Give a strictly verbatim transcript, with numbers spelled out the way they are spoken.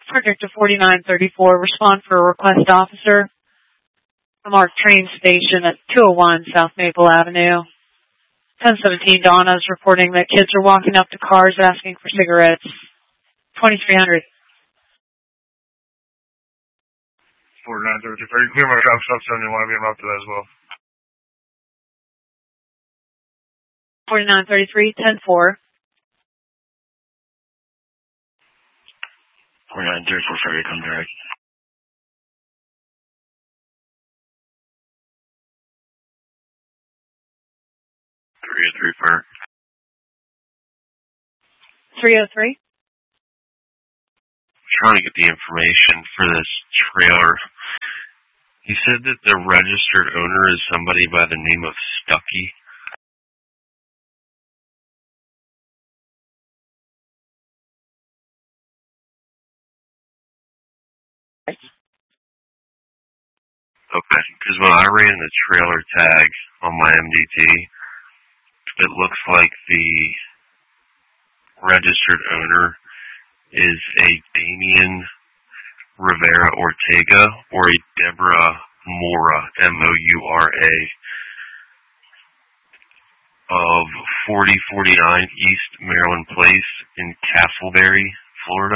Project to forty-nine thirty-four, respond for a request officer. A marked train station at two oh one South Maple Avenue. ten seventeen Donna is reporting that kids are walking up to cars asking for cigarettes. twenty-three hundred. forty-nine thirty-four. You clear my shop stop seven, you want to be involved to that as well. forty-nine thirty-three, ten four. forty-nine thirty-four, ferry, come direct. three oh three, fire. three oh three. Trying to get the information for this trailer. He said that the registered owner is somebody by the name of Stuckey. Okay, because when I ran the trailer tag on my M D T, it looks like the registered owner is a Damian Rivera Ortega or a Deborah Mora, M O U R A, of forty forty-nine East Maryland Place in Castleberry, Florida.